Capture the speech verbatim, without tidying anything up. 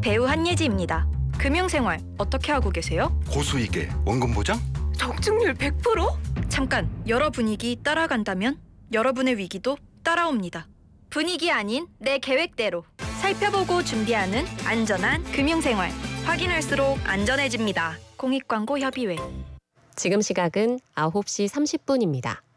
배우 한예지입니다. 금융생활 어떻게 하고 계세요? 고수익에 원금 보장? 적중률 백 퍼센트? 잠깐, 여러 분위기 따라간다면 여러분의 위기도 따라옵니다. 분위기 아닌 내 계획대로 살펴보고 준비하는 안전한 금융생활. 확인할수록 안전해집니다. 공익광고협의회. 지금 시각은 아홉 시 삼십 분입니다.